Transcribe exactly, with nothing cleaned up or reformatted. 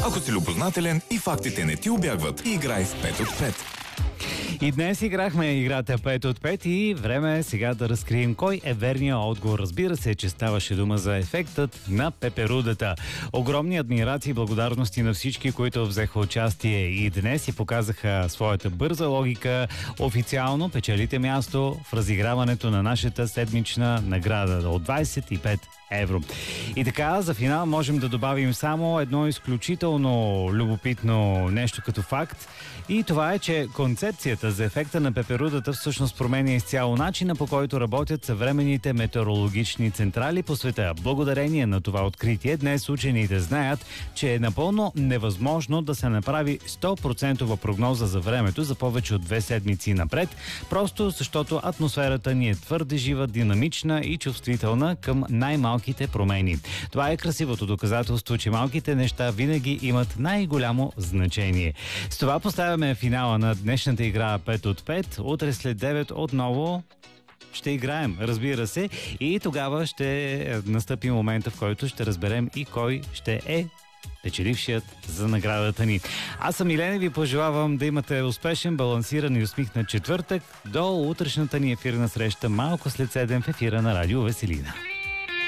Ако си любознателен и фактите не ти убягват, играй в пет от пет. И днес играхме играта пет от пет и време е сега да разкрием кой е верният отговор. Разбира се, че ставаше дума за ефектът на пеперудата. Огромни адмирации и благодарности на всички, които взеха участие и днес и показаха своята бърза логика. Официално печелите място в разиграването на нашата седмична награда от двадесет и пет евро. И така, за финал можем да добавим само едно изключително любопитно нещо като факт. И това е, че концепцията за ефекта на пеперудата всъщност променя изцяло начина, по който работят съвременните метеорологични централи по света. Благодарение на това откритие, днес учените знаят, че е напълно невъзможно да се направи сто процента прогноза за времето за повече от две седмици напред, просто защото атмосферата ни е твърде жива, динамична и чувствителна към най-малките промени. Това е красивото доказателство, че малките неща винаги имат най-голямо значение. С това поставяме финала на днешната игра пет от пет. Утре след девет отново ще играем, разбира се, и тогава ще настъпи момента, в който ще разберем и кой ще е печелившият за наградата ни. Аз съм Илен и ви пожелавам да имате успешен, балансиран и усмихнат четвъртък до утрешната ни ефирна среща малко след седем в ефира на Радио Веселина.